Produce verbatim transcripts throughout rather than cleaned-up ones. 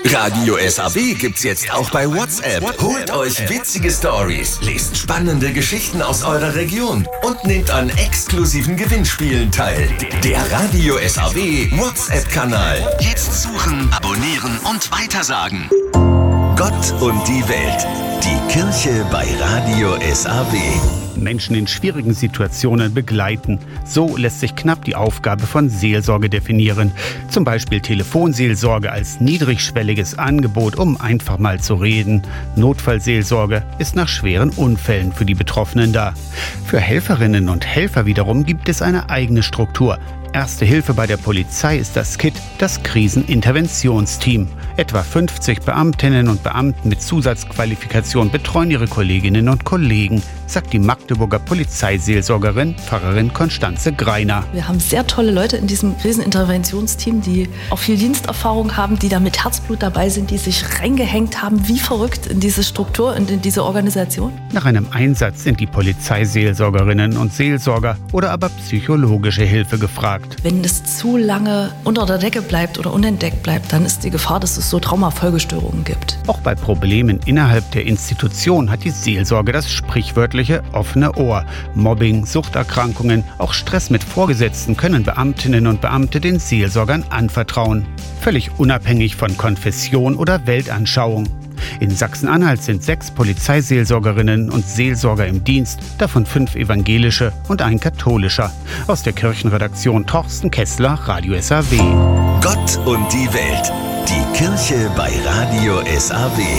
Radio S A W gibt's jetzt auch bei WhatsApp. Holt euch witzige Stories, lest spannende Geschichten aus eurer Region und nehmt an exklusiven Gewinnspielen teil. Der Radio S A W WhatsApp-Kanal. Jetzt suchen, abonnieren und weitersagen. Gott und die Welt. Die Kirche bei Radio S A W. Menschen in schwierigen Situationen begleiten. So lässt sich knapp die Aufgabe von Seelsorge definieren. Zum Beispiel Telefonseelsorge als niedrigschwelliges Angebot, um einfach mal zu reden. Notfallseelsorge ist nach schweren Unfällen für die Betroffenen da. Für Helferinnen und Helfer wiederum gibt es eine eigene Struktur. Erste Hilfe bei der Polizei ist das K I T, das Kriseninterventionsteam. Etwa fünfzig Beamtinnen und Beamten mit Zusatzqualifikation betreuen ihre Kolleginnen und Kollegen, sagt die Magdeburger Polizeiseelsorgerin Pfarrerin Konstanze Greiner. Wir haben sehr tolle Leute in diesem Kriseninterventionsteam, die auch viel Diensterfahrung haben, die da mit Herzblut dabei sind, die sich reingehängt haben, wie verrückt in diese Struktur und in diese Organisation. Nach einem Einsatz sind die Polizeiseelsorgerinnen und Seelsorger oder aber psychologische Hilfe gefragt. Wenn es zu lange unter der Decke bleibt oder unentdeckt bleibt, dann ist die Gefahr, dass es so Traumafolgestörungen gibt. Auch bei Problemen innerhalb der Institution hat die Seelsorge das sprichwörtliche offene Ohr. Mobbing, Suchterkrankungen, auch Stress mit Vorgesetzten können Beamtinnen und Beamte den Seelsorgern anvertrauen. Völlig unabhängig von Konfession oder Weltanschauung. In Sachsen-Anhalt sind sechs Polizeiseelsorgerinnen und Seelsorger im Dienst, davon fünf evangelische und ein katholischer. Aus der Kirchenredaktion Torsten Kessler, Radio S A W. Gott und die Welt. Die Kirche bei Radio S A W.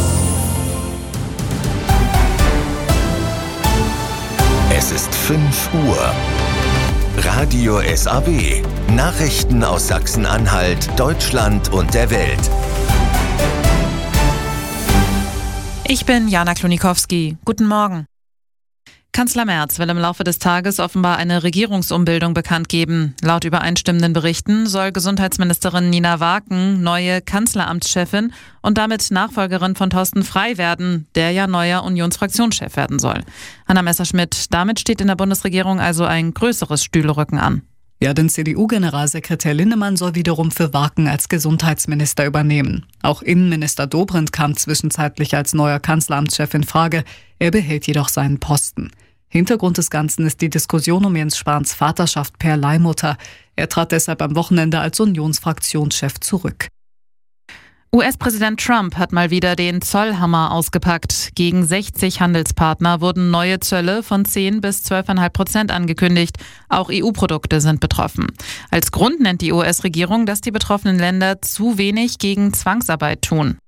Es ist fünf Uhr. Radio S A W. Nachrichten aus Sachsen-Anhalt, Deutschland und der Welt. Ich bin Jana Klonikowski. Guten Morgen. Kanzler Merz will im Laufe des Tages offenbar eine Regierungsumbildung bekannt geben. Laut übereinstimmenden Berichten soll Gesundheitsministerin Nina Waaken neue Kanzleramtschefin und damit Nachfolgerin von Thorsten Frey werden, der ja neuer Unionsfraktionschef werden soll. Anna Messerschmidt, damit steht in der Bundesregierung also ein größeres Stühlerücken an. Ja, denn C D U-Generalsekretär Linnemann soll wiederum für Waaken als Gesundheitsminister übernehmen. Auch Innenminister Dobrindt kam zwischenzeitlich als neuer Kanzleramtschef in Frage. Er behält jedoch seinen Posten. Hintergrund des Ganzen ist die Diskussion um Jens Spahns Vaterschaft per Leihmutter. Er trat deshalb am Wochenende als Unionsfraktionschef zurück. U S-Präsident Trump hat mal wieder den Zollhammer ausgepackt. Gegen sechzig Handelspartner wurden neue Zölle von zehn bis zwölf Komma fünf Prozent angekündigt. Auch E U-Produkte sind betroffen. Als Grund nennt die U S-Regierung, dass die betroffenen Länder zu wenig gegen Zwangsarbeit tun.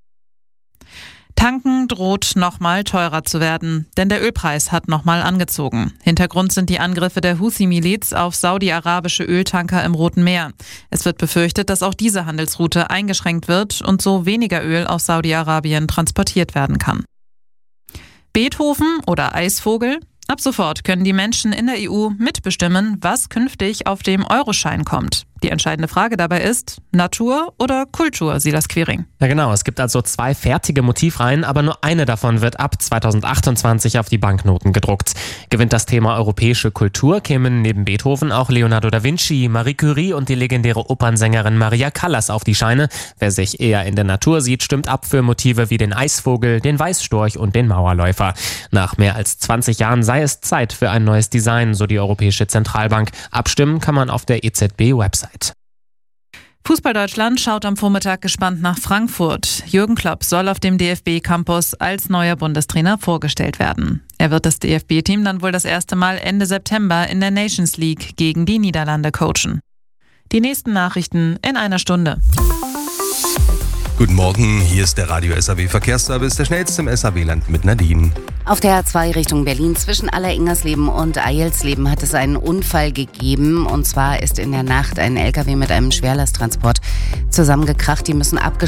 Tanken droht nochmal teurer zu werden, denn der Ölpreis hat nochmal angezogen. Hintergrund sind die Angriffe der Houthi-Miliz auf saudi-arabische Öltanker im Roten Meer. Es wird befürchtet, dass auch diese Handelsroute eingeschränkt wird und so weniger Öl aus Saudi-Arabien transportiert werden kann. Beethoven oder Eisvogel? Ab sofort können die Menschen in der E U mitbestimmen, was künftig auf dem Euroschein kommt. Die entscheidende Frage dabei ist, Natur oder Kultur, Silas Quiring? Ja genau, es gibt also zwei fertige Motivreihen, aber nur eine davon wird ab zweitausendachtundzwanzig auf die Banknoten gedruckt. Gewinnt das Thema europäische Kultur, kämen neben Beethoven auch Leonardo da Vinci, Marie Curie und die legendäre Opernsängerin Maria Callas auf die Scheine. Wer sich eher in der Natur sieht, stimmt ab für Motive wie den Eisvogel, den Weißstorch und den Mauerläufer. Nach mehr als zwanzig Jahren sei es Zeit für ein neues Design, so die Europäische Zentralbank. Abstimmen kann man auf der E Z B-Website. Fußball-Deutschland schaut am Vormittag gespannt nach Frankfurt. Jürgen Klopp soll auf dem D F B-Campus als neuer Bundestrainer vorgestellt werden. Er wird das D F B-Team dann wohl das erste Mal Ende September in der Nations League gegen die Niederlande coachen. Die nächsten Nachrichten in einer Stunde. Guten Morgen, hier ist der Radio S A W Verkehrsservice, der schnellste im S A W-Land mit Nadine. Auf der A zwei Richtung Berlin zwischen Alleringmersleben und Eilsleben hat es einen Unfall gegeben. Und zwar ist in der Nacht ein L K W mit einem Schwerlasttransport zusammengekracht. Die müssen abgeschlossen